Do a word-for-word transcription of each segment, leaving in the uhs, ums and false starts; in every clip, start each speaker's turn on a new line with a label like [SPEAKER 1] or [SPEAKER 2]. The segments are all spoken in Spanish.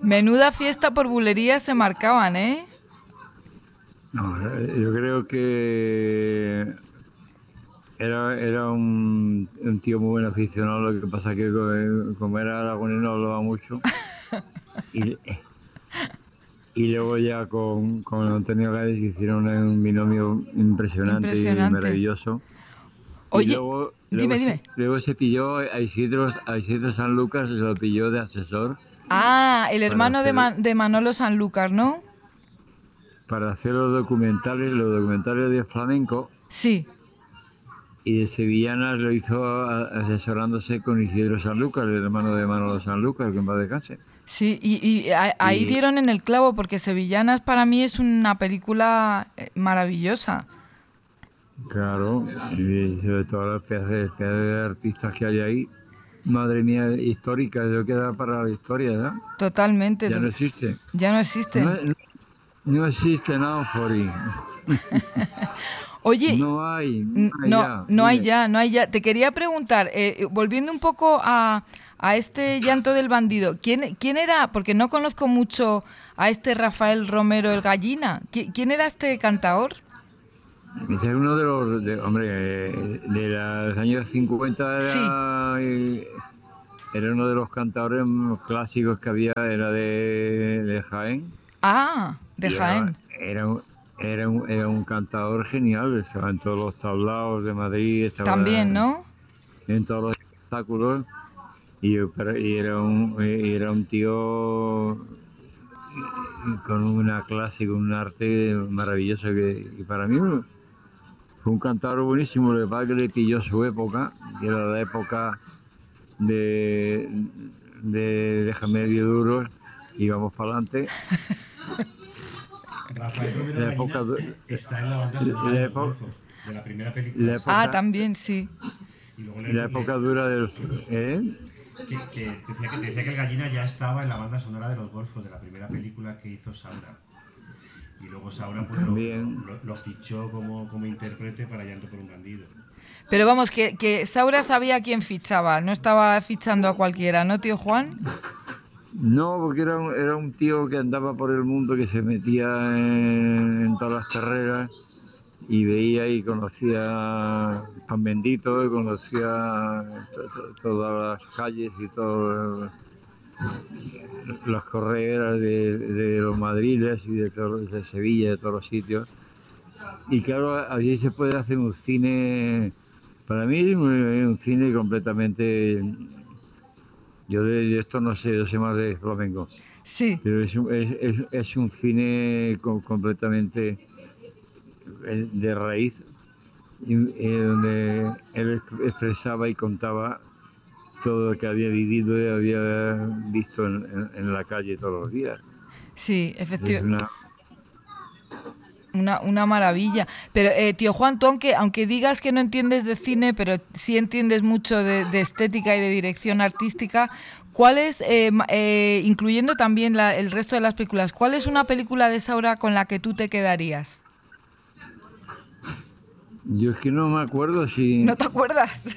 [SPEAKER 1] Menuda fiesta por bulerías se marcaban, ¿eh?
[SPEAKER 2] No, yo creo que era, era un, un tío muy buen aficionado, lo que pasa que como, como era aragonés no hablaba mucho. Y, y luego ya con, con Antonio Gades hicieron un binomio impresionante y
[SPEAKER 1] Impresionante.
[SPEAKER 2] maravilloso. Y
[SPEAKER 1] Oye,
[SPEAKER 2] luego, luego,
[SPEAKER 1] dime,
[SPEAKER 2] se,
[SPEAKER 1] dime.
[SPEAKER 2] luego se pilló a Isidro, a Isidro Sanlúcar, se lo pilló de asesor
[SPEAKER 1] Ah, el
[SPEAKER 2] para
[SPEAKER 1] hermano de,
[SPEAKER 2] hacer,
[SPEAKER 1] Man- de Manolo Sanlúcar, ¿no?
[SPEAKER 2] para hacer los documentales, los documentales de flamenco.
[SPEAKER 1] Sí.
[SPEAKER 2] Y de Sevillanas lo hizo a- asesorándose con Isidro Sanlúcar, el hermano de Manolo Sanlúcar, que en paz descanse.
[SPEAKER 1] Sí, y, y a- ahí
[SPEAKER 2] Y
[SPEAKER 1] dieron en el clavo, porque Sevillanas para mí es una película eh, maravillosa.
[SPEAKER 2] claro, y sobre todo las pedazos de, pedazos de artistas que hay ahí, madre mía, histórica, eso queda para la historia, ¿verdad?
[SPEAKER 1] Totalmente.
[SPEAKER 2] Ya no
[SPEAKER 1] to-
[SPEAKER 2] existe.
[SPEAKER 1] ya no
[SPEAKER 2] No,
[SPEAKER 1] existen.
[SPEAKER 2] no, no existe nada, Fori.
[SPEAKER 1] Oye,
[SPEAKER 2] No hay, no
[SPEAKER 1] n-
[SPEAKER 2] hay
[SPEAKER 1] no,
[SPEAKER 2] ya,
[SPEAKER 1] no hay
[SPEAKER 2] dime.
[SPEAKER 1] ya, no hay ya. Te quería preguntar, eh, eh, volviendo un poco a, a este llanto del bandido, ¿quién, quién era? Porque no conozco mucho a este Rafael Romero el Gallina. ¿Qui- ¿Quién era este cantaor?
[SPEAKER 2] Este es uno de los, de- hombre, eh, de los años cincuenta
[SPEAKER 1] Sí.
[SPEAKER 2] era, eh, era uno de los cantadores clásicos que había, era de, de Jaén,
[SPEAKER 1] Ah, de
[SPEAKER 2] y era,
[SPEAKER 1] Jaén.
[SPEAKER 2] era, un, era, un, era un cantador genial, estaba en todos los tablaos de Madrid, estaba
[SPEAKER 1] También,
[SPEAKER 2] en,
[SPEAKER 1] ¿no?
[SPEAKER 2] en todos los espectáculos, y, pero- y era, un, y era un tío con una clase, con un arte maravilloso, que, que para mí fue un cantador buenísimo. Lo que pasa es que le pilló su época, que era la época de, de Déjame medio duro y vamos para adelante.
[SPEAKER 3] Rafael Romero
[SPEAKER 2] La época,
[SPEAKER 3] Gallina
[SPEAKER 2] du-
[SPEAKER 3] está en la banda sonora de
[SPEAKER 2] la
[SPEAKER 3] Los
[SPEAKER 2] época,
[SPEAKER 3] Golfos, de la primera película
[SPEAKER 2] la
[SPEAKER 3] de
[SPEAKER 1] Ah,
[SPEAKER 3] Saura.
[SPEAKER 2] época,
[SPEAKER 1] también, sí.
[SPEAKER 3] Y luego le,
[SPEAKER 2] la época
[SPEAKER 3] le-
[SPEAKER 2] dura de los... ¿eh?
[SPEAKER 3] que, que decía que te decía que el Gallina ya estaba en la banda sonora de Los Golfos, de la primera película que hizo Saura. Y luego Saura pues, lo,
[SPEAKER 2] También.
[SPEAKER 3] lo, lo fichó como, como intérprete para Llanto por un bandido.
[SPEAKER 1] Pero vamos, que, que Saura sabía a quién fichaba, no estaba fichando a cualquiera, ¿no, tío Juan?
[SPEAKER 2] No, porque era un, era un tío que andaba por el mundo, que se metía en, en todas las carreras y veía y conocía Pan Bendito, y conocía to- to- todas las calles y todas las correras de, de los madriles y de, todo- de Sevilla, de todos los sitios. Y claro, allí se puede hacer un cine, para mí es un, un cine completamente... Yo de, de esto no sé, yo sé más de flamenco.
[SPEAKER 1] Sí,
[SPEAKER 2] Pero es un, es, es, es un cine co- completamente eh, de raíz, y, eh, donde él ex- expresaba y contaba todo lo que había vivido y había visto en, en- en la calle todos los días.
[SPEAKER 1] sí,
[SPEAKER 2] Es
[SPEAKER 1] efectivamente.
[SPEAKER 2] una,
[SPEAKER 1] Una, una maravilla. Pero, eh, tío Juan, tú aunque, aunque digas que no entiendes de cine, pero sí entiendes mucho de, de estética y de dirección artística, ¿cuál es, eh, ma- eh, incluyendo también la- el resto de las películas, cuál es una película de Saura con la que tú te quedarías?
[SPEAKER 2] yo es que no me acuerdo
[SPEAKER 1] ¿No
[SPEAKER 2] si...
[SPEAKER 1] te acuerdas?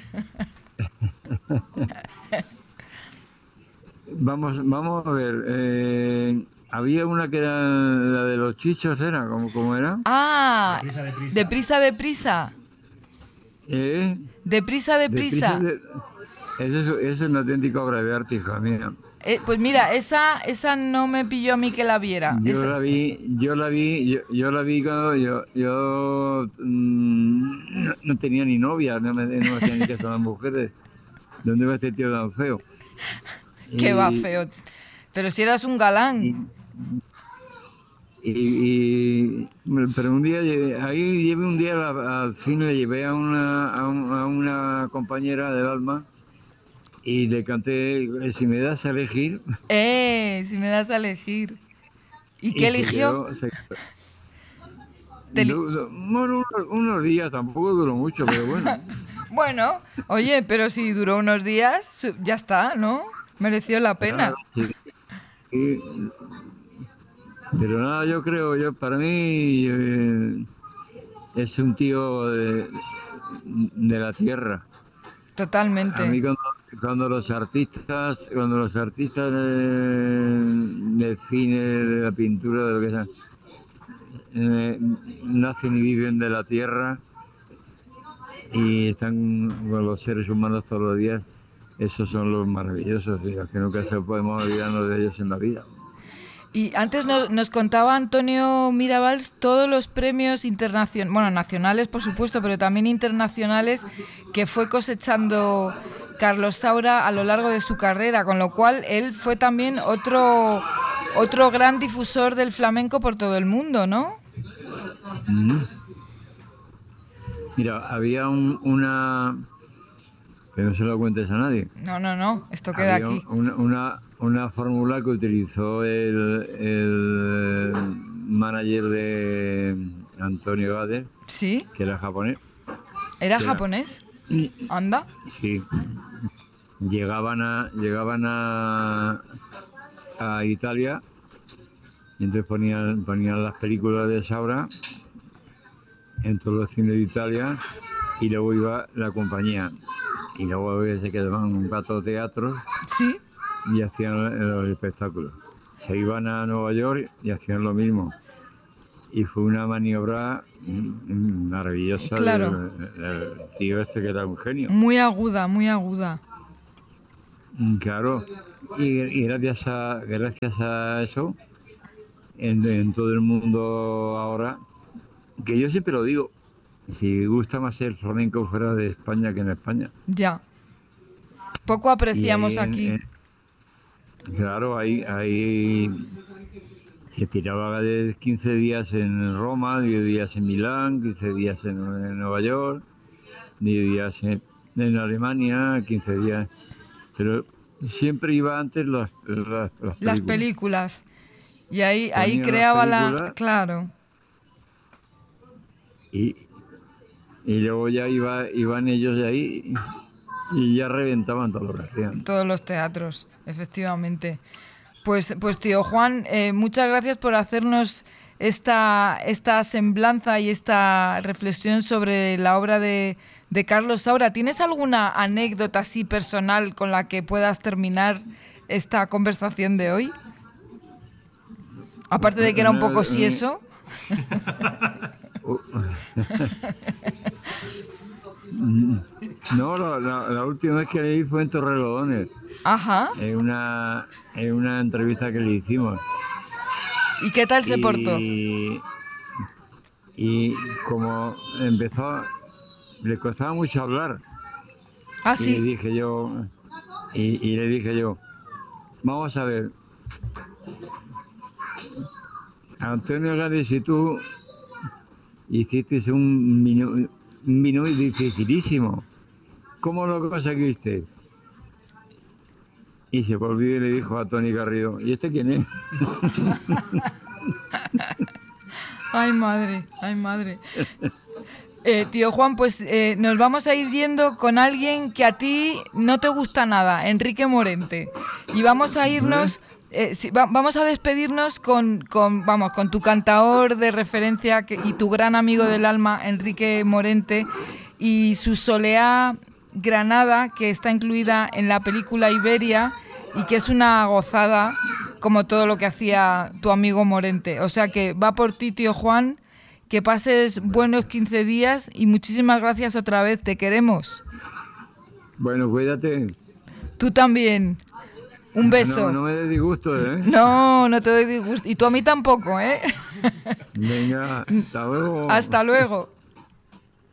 [SPEAKER 2] Vamos, vamos a ver. eh, había una que era la de los chichos, ¿era? ¿Cómo, cómo era?
[SPEAKER 1] Ah,
[SPEAKER 3] Deprisa, deprisa.
[SPEAKER 1] deprisa, deprisa.
[SPEAKER 2] ¿Eh?
[SPEAKER 1] Deprisa,
[SPEAKER 2] Deprisa,
[SPEAKER 1] deprisa.
[SPEAKER 2] de- Eso, es- eso es una auténtica obra de arte, hija mía.
[SPEAKER 1] Eh, pues mira, esa, esa no me pilló a mí que la viera.
[SPEAKER 2] Yo
[SPEAKER 1] Esa-
[SPEAKER 2] la vi, yo la vi, yo, yo la vi cuando yo, yo mm, no, no tenía ni novia, no me, no me hacía ni caso a las mujeres. ¿Dónde va este tío tan feo?
[SPEAKER 1] que va
[SPEAKER 2] Y,
[SPEAKER 1] feo. Pero si eras un
[SPEAKER 2] y,
[SPEAKER 1] galán.
[SPEAKER 2] y- y- pero un día, llevé- ahí llevé un día al, al cine, le llevé a una, a, un- a una compañera del alma y le canté, si me das a elegir,
[SPEAKER 1] Eh, si me das a elegir. ¿Y qué
[SPEAKER 2] y se
[SPEAKER 1] eligió?
[SPEAKER 2] quedó, se
[SPEAKER 1] Te eli-
[SPEAKER 2] Du- du- bueno, unos, unos días, tampoco duró mucho, pero bueno.
[SPEAKER 1] Bueno, oye, pero si duró unos días, su- ya está, ¿no? Mereció la pena.
[SPEAKER 2] Claro, sí, sí. Pero nada, yo creo, yo para mí eh, es un tío de, de la tierra. A
[SPEAKER 1] Totalmente.
[SPEAKER 2] mí cuando, cuando los artistas, cuando los artistas del, del cine, de la pintura, de lo que sea, eh, nacen y viven de la tierra y están con los seres humanos todos los días, esos son los maravillosos, y los que nunca se podemos olvidarnos de ellos en la vida.
[SPEAKER 1] Y antes nos, nos contaba Antonio Mirabals todos los premios internacionales, bueno, nacionales por supuesto, pero también internacionales que fue cosechando Carlos Saura a lo largo de su carrera, con lo cual él fue también otro, otro gran difusor del flamenco por todo el mundo, ¿no?
[SPEAKER 2] Mm. Mira, había un, una... que no se lo cuentes a nadie.
[SPEAKER 1] No, no, no, esto queda
[SPEAKER 2] había
[SPEAKER 1] aquí.
[SPEAKER 2] Una, una, una fórmula que utilizó el, el manager de Antonio Gade,
[SPEAKER 1] ¿Sí?
[SPEAKER 2] que era japonés.
[SPEAKER 1] ¿Era
[SPEAKER 2] que
[SPEAKER 1] japonés?
[SPEAKER 2] Era,
[SPEAKER 1] ¿Anda?
[SPEAKER 2] sí. Llegaban a, llegaban a, a Italia y entonces ponían, ponían las películas de Saura en todos los cines de Italia y luego iba la compañía. Y luego se quedaban un rato de teatro.
[SPEAKER 1] Sí.
[SPEAKER 2] Y hacían los espectáculos. Se iban a Nueva York y hacían lo mismo. Y fue una maniobra maravillosa.
[SPEAKER 1] Claro.
[SPEAKER 2] Del, del tío este que era un genio.
[SPEAKER 1] Muy aguda, muy aguda.
[SPEAKER 2] Claro. Y, y gracias a gracias a eso, en, en todo el mundo ahora, que yo siempre lo digo, si gusta más el flamenco fuera de España que en España.
[SPEAKER 1] Ya. Poco apreciamos
[SPEAKER 2] en,
[SPEAKER 1] aquí.
[SPEAKER 2] En, claro, ahí, ahí se tiraba de quince días en Roma, diez días en Milán, quince días en, en Nueva York, diez días en, en Alemania, quince días. Pero siempre iba antes las, las, las películas.
[SPEAKER 1] Las películas. Y ahí, ahí creaba la... Claro.
[SPEAKER 2] Y, y luego ya iba, iban ellos de ahí y ya reventaban todo lo que hacían.
[SPEAKER 1] Todos los teatros, efectivamente. Pues, pues tío Juan, eh, muchas gracias por hacernos esta, esta semblanza y esta reflexión sobre la obra de, de Carlos Saura. ¿Tienes alguna anécdota así personal con la que puedas terminar esta conversación de hoy? Aparte de que era un poco sieso.
[SPEAKER 2] No, la, la, la última vez que leí fue en Torrelodones.
[SPEAKER 1] Ajá.
[SPEAKER 2] En una, en una entrevista que le hicimos.
[SPEAKER 1] ¿Y qué tal se
[SPEAKER 2] y,
[SPEAKER 1] portó?
[SPEAKER 2] Y como empezó, le costaba mucho hablar.
[SPEAKER 1] Ah, sí.
[SPEAKER 2] Y le dije yo, y, y le dije yo, vamos a ver, Antonio Gade, si tú hiciste un menú, un menú dificilísimo, ¿cómo lo conseguiste? Y se volvió y le dijo a Tony Garrido, ¿y este quién es?
[SPEAKER 1] Ay, madre, ay, madre. Eh, tío Juan, pues eh, nos vamos a ir yendo con alguien que a ti no te gusta nada, Enrique Morente. Y vamos a irnos... Eh, sí, va, vamos a despedirnos con, con, vamos, con tu cantaor de referencia que, y tu gran amigo del alma, Enrique Morente, y su Soleá Granada, que está incluida en la película Iberia y que es una gozada, como todo lo que hacía tu amigo Morente. O sea que va por ti, tío Juan, que pases buenos quince días y muchísimas gracias otra vez, te queremos.
[SPEAKER 2] Bueno, cuídate.
[SPEAKER 1] Tú también. Un beso.
[SPEAKER 2] No, no me des disgusto, ¿eh?
[SPEAKER 1] No, no te doy disgusto. Y tú a mí tampoco, ¿eh?
[SPEAKER 2] Venga, hasta luego.
[SPEAKER 1] Hasta luego.